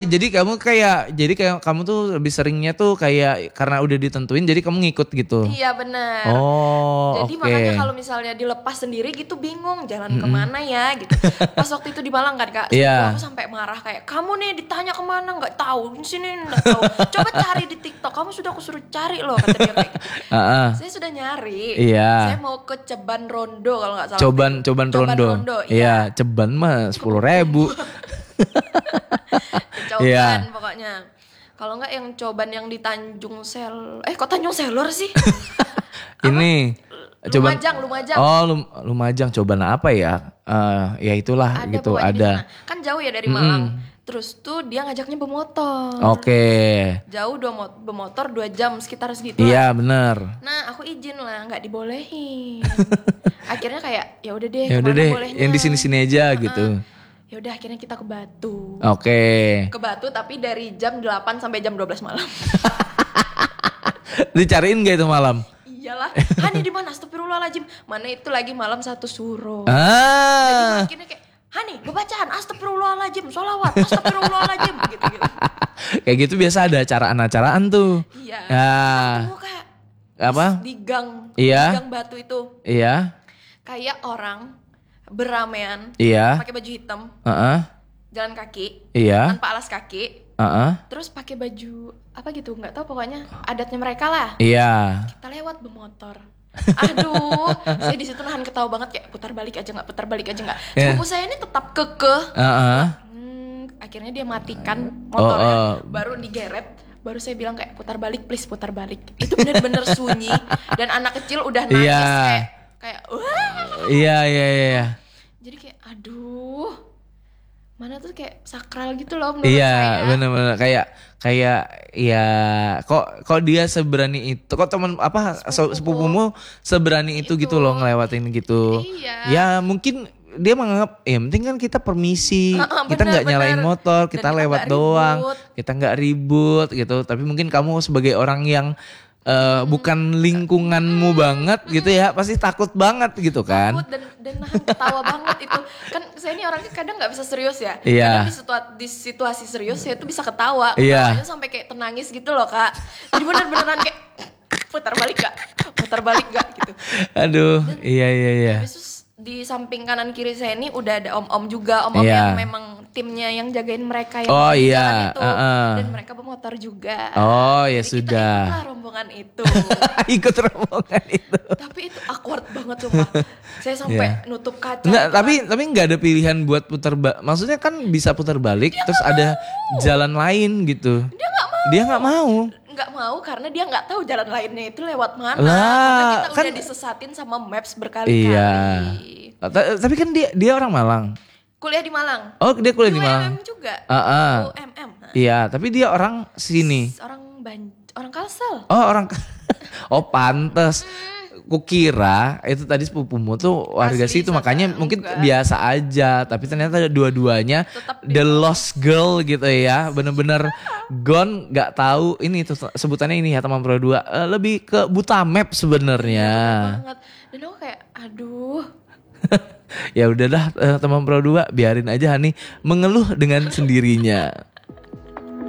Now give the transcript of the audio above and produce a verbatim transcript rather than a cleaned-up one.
jadi kamu kayak jadi kayak kamu tuh lebih seringnya tuh kayak karena udah ditentuin jadi kamu ngikut gitu. Iya benar. Oh, jadi oke. makanya kalau misalnya dilepas sendiri gitu bingung jalan Mm-mm. kemana ya gitu. Pas waktu itu di Malang kan Kak, Iya. aku sampai marah kayak kamu nih ditanya kemana nggak tahu, di sini nggak tahu. Coba cari di TikTok, kamu sudah aku suruh cari loh kata dia kayak gitu. Uh-uh. Saya sudah nyari. Iya. Saya mau ke Ceban Rondo kalau nggak salah. Coban Coban Coban Rondo. Rondo, Iya, Ceban mah sepuluh ribu. Coban Iya. pokoknya. Kalau nggak yang coban yang di Tanjung Sel, eh kok Tanjung Selor sih? Ini Coban. Lumajang, Lumajang. Oh, Lum, Lumajang Coban apa ya? Uh, ya itulah Ada gitu pokoknya di ada. sana. Kan jauh ya dari Mm-mm. Malang. Terus tuh dia ngajaknya bermotor. Oke. Jauh dua mo- bermotor dua jam sekitar segitu. Iya, lah. benar. Nah, aku izin lah, nggak dibolehin. Akhirnya kayak ya udah deh, Ya udah kemana deh, bolehnya? yang di sini-sini aja gitu. Ya udah akhirnya kita ke Batu. Oke. Ke Batu tapi dari jam delapan sampai jam dua belas malam. Dicariin gak itu malam? Iyalah, Hani di mana? Astagfirullahaladzim. Mana itu lagi malam satu suro. Jadi Ah. akhirnya kayak Hani, bacaan astagfirullahaladzim, sholawat, astagfirullahaladzim gitu-gitu. Kayak gitu biasa ada acaraan-acaraan tuh. Iya. Ya. Ketemu Kak. Apa? Di gang, Iya. di gang Batu itu. Iya. Kayak orang beramean, Iya. pakai baju hitam, Heeh. jalan kaki, Iya. tanpa alas kaki, Heeh. terus pakai baju apa gitu, nggak tahu pokoknya adatnya mereka lah. Iya. Kita lewat bermotor. Aduh, saya di situ nahan ketawa banget kayak putar balik aja nggak, putar balik aja nggak. Yeah. Sepupu saya ini tetap kekeh. Heeh. Hmm, akhirnya dia matikan motornya, Oh, oh. baru digeret. Baru saya bilang kayak putar balik please, putar balik. Itu benar-benar sunyi dan anak kecil udah nangis Iya. kayak kayak wah. Iya, iya, iya. Jadi kayak aduh, mana tuh kayak sakral gitu loh menurut Iya, saya. benar-benar kayak kayak ya kok kok dia seberani itu, kok teman apa Sepupuku. sepupumu seberani itu, Itu. gitu loh ngelewatin gitu. Iya. Ya mungkin dia menganggap ya penting kan kita permisi, Uh-uh, kita nggak benar, nyalain benar. motor, Dan kita kita lewat nggak doang, ribut. kita nggak ribut gitu. Tapi mungkin kamu sebagai orang yang eh, bukan lingkunganmu banget gitu ya, pasti takut banget gitu kan. Takut dan dan nahan ketawa banget itu. Kan saya ini orangnya kadang nggak bisa serius ya. Iya. Kadang di, situa- di situasi serius saya tuh bisa ketawa. Iya. Ketawanya sampai kayak tenangis gitu loh Kak. Jadi bener-beneran kayak putar balik gak? Putar balik gak gitu. Aduh, iya iya iya. Terus di samping kanan kiri saya ini udah ada om-om juga, om-om Iya. yang memang timnya yang jagain mereka yang Oh, di iya, jalan itu. uh-uh. Dan mereka bermotor juga. Oh, ya Jadi sudah. Kita ikutlah rombongan itu. Ikut rombongan itu. Tapi itu awkward banget sumpah. Saya sampai Iya. nutup kaca. Enggak, gitu tapi kan. tapi nggak ada pilihan buat putar balik. Maksudnya kan bisa putar balik, terus ada jalan lain gitu. Dia nggak mau. Dia nggak mau. Nggak mau karena dia nggak tahu jalan lainnya itu lewat mana. Lah, karena kita kan- udah disesatin sama maps berkali-kali. Iya. Ta- Tapi kan dia dia orang Malang. Kuliah di Malang. Oh, dia kuliah di U M M Malang. juga. Ah, ah. U M M. Nah, Iya, tapi dia orang sini. orang ban orang Kalsel. Oh, orang Oh, pantes. Kukira itu tadi sepupumu tuh warga Asli situ, sana, makanya mungkin enggak. biasa aja, tapi ternyata dua-duanya Tetap di the lost girl gitu ya, bener-bener gone, nggak tahu ini tuh sebutannya ini ya teman pro dua, eh, lebih ke buta map sebenarnya. Banget. Dan aku kayak aduh. Ya udah dah, eh, teman pro dua biarin aja Hani mengeluh dengan sendirinya.